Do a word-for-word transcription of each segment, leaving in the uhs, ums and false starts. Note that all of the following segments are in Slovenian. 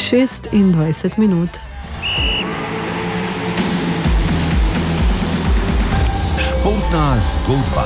šestindvajset minut. Športna zgodba.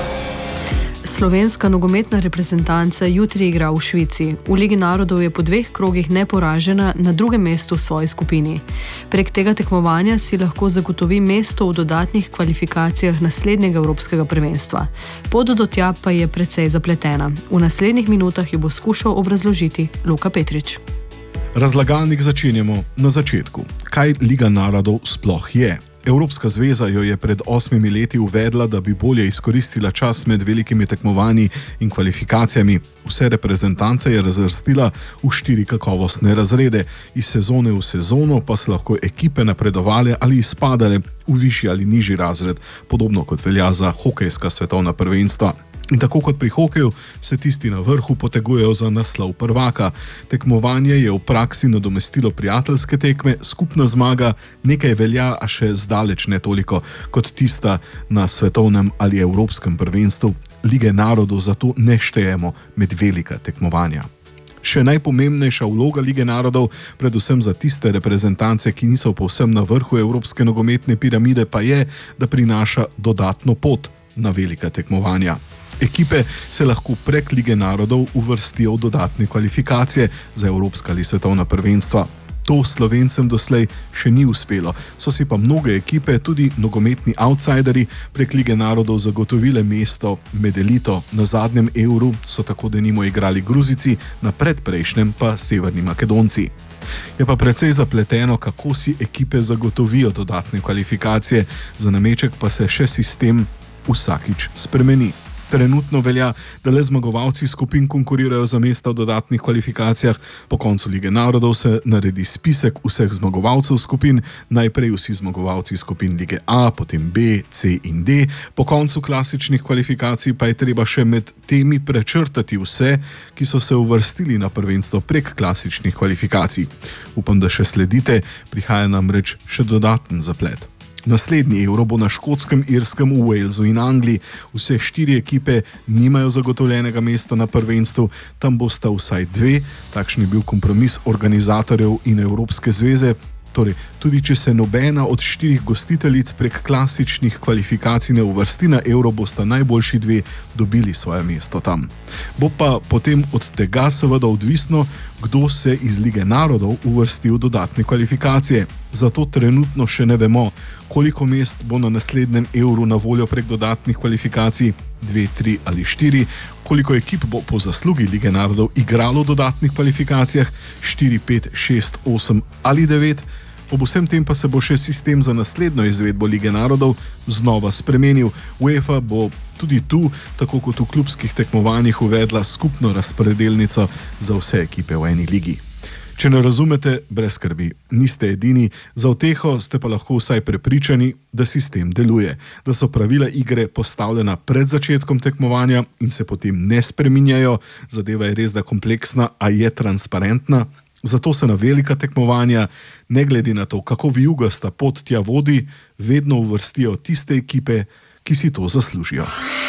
Slovenska nogometna reprezentanca jutri igra v Švici. V Ligi narodov je po dveh krogih neporažena na drugem mestu v svoji skupini. Prek tega tekmovanja si lahko zagotovi mesto v dodatnih kvalifikacijah naslednjega evropskega prvenstva. Pot do tja pa je precej zapletena. V naslednjih minutah jo bo skušal obrazložiti Luka Petrič. Razlagalnik začenjamo na začetku. Kaj Liga narodov sploh je? Evropska zveza jo je pred osmimi leti uvedla, da bi bolje izkoristila čas med velikimi tekmovanji in kvalifikacijami. Vse reprezentance je razvrstila v štiri kakovostne razrede. Iz sezone v sezono pa se lahko ekipe napredovale ali izpadale v višji ali nižji razred, podobno kot velja za hokejska svetovna prvenstva. In tako kot pri hokeju se tisti na vrhu potegujejo za naslov prvaka. Tekmovanje je v praksi nadomestilo prijateljske tekme, skupna zmaga, nekaj velja, a še zdaleč ne toliko kot tista na svetovnem ali evropskem prvenstvu. Lige narodov zato ne štejemo med velika tekmovanja. Še najpomembnejša vloga Lige narodov, predvsem za tiste reprezentance, ki niso povsem na vrhu evropske nogometne piramide, pa je, da prinaša dodatno pot na velika tekmovanja. Ekipe se lahko prek Lige narodov uvrstijo v dodatne kvalifikacije za evropska ali svetovna prvenstva. To Slovencem doslej še ni uspelo, so si pa mnoge ekipe, tudi nogometni outsiderji, prek Lige narodov zagotovile mesto med elito. Na zadnjem Euru so tako denimo igrali Gruzijci, na predprejšnjem pa Severni Makedonci. Je pa precej zapleteno, kako si ekipe zagotovijo dodatne kvalifikacije, za nameček pa se še sistem vsakič spremeni. Trenutno velja, da le zmagovalci skupin konkurirajo za mesta v dodatnih kvalifikacijah. Po koncu Lige narodov se naredi spisek vseh zmagovalcev skupin, najprej vsi zmagovalci skupin Lige A, potem B, C in D. Po koncu klasičnih kvalifikacij pa je treba še med temi prečrtati vse, ki so se uvrstili na prvenstvo prek klasičnih kvalifikacij. Upam, da še sledite, prihaja namreč še dodaten zaplet. Naslednji Euro bo na Škotskem, Irskem, v Walesu in Angliji. Vse štiri ekipe nimajo zagotovljenega mesta na prvenstvu, tam bosta vsaj dve, takšen je bil kompromis organizatorjev in Evropske zveze. Torej, tudi če se nobena od štirih gostiteljic prek klasičnih kvalifikacij ne uvrsti na Euro, bosta najboljši dve dobili svoje mesto tam. Bo pa potem od tega seveda odvisno, kdo se iz Lige narodov uvrsti v dodatne kvalifikacije. Zato trenutno še ne vemo, koliko mest bo na naslednjem Euru na voljo prek dodatnih kvalifikacij, dve, tri ali štiri, koliko ekip bo po zaslugi Lige narodov igralo v dodatnih kvalifikacijah, štiri, pet, šest, osem ali devet. Ob vsem tem pa se bo še sistem za naslednjo izvedbo Lige narodov znova spremenil. UEFA bo tudi tu, tako kot v klubskih tekmovanjih, uvedla skupno razpredelnico za vse ekipe v eni ligi. Če ne razumete, brez skrbi, niste edini, za uteho ste pa lahko vsaj prepričani, da sistem deluje, da so pravila igre postavljena pred začetkom tekmovanja in se potem ne spreminjajo. Zadeva je res da kompleksna, a je transparentna. Zato se na velika tekmovanja, ne glede na to, kako vijugasta pot tja vodi, vedno uvrstijo tiste ekipe, ki si to zaslužijo.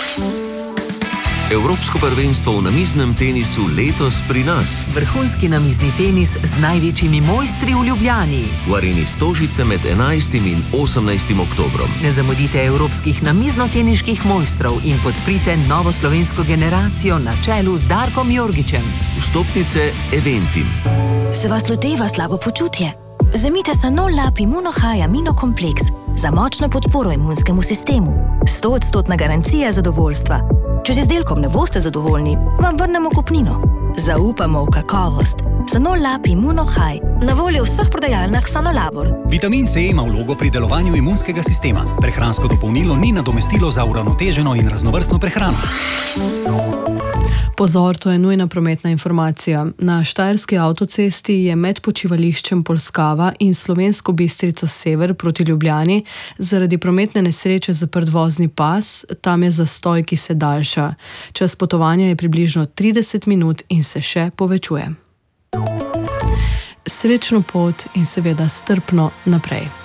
Evropsko prvenstvo v namiznem tenisu letos pri nas. Vrhunski namizni tenis z največjimi mojstri v Ljubljani. V areni Stožice med enajstim in osemnajstim oktobrom. Ne zamudite evropskih namizno-teniških mojstrov in podprite novo slovensko generacijo na čelu z Darkom Jorgičem. Vstopnice Eventim. Se vas loteva slabo počutje? Vzemite Sanol Lab Immunohigh Aminokompleks za močno podporo imunskemu sistemu. Stoodstotna garancija zadovoljstva. Če z izdelkom ne boste zadovoljni, vam vrnemo kupnino. Zaupamo v kakovost. Sanol Lab Immunohigh, na voljo v vseh prodajalnah Sanolabor. Vitamin C ima vlogo pri delovanju imunskega sistema. Prehransko dopolnilo ni nadomestilo za uravnoteženo in raznovrstno prehrano. Pozor, to je nujna prometna informacija. Na Štajerski avtocesti je med počivališčem Polskava in Slovensko Bistrico sever proti Ljubljani zaradi prometne nesreče zaprt vozni pas, tam je zastoj, ki se daljša. Čas potovanja je približno trideset minut in se še povečuje. Srečno pot in seveda strpno naprej.